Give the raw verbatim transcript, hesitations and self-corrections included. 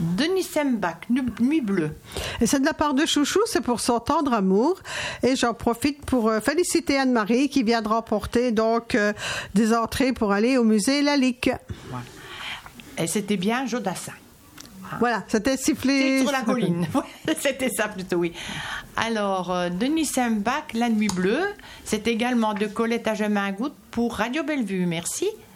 Denis Sembach, Nuit bleue. Et c'est de la part de Chouchou, c'est pour son tendre amour. Et j'en profite pour euh, féliciter Anne-Marie qui vient de remporter donc euh, des entrées pour aller au musée Lalique. Voilà. Et c'était bien Jodassin. Voilà, c'était sifflé sur la colline. C'était ça plutôt, oui. Alors, euh, Denis Sembach, La Nuit bleue. C'est également de Colette à Gemaingout pour Radio Bellevue. Merci.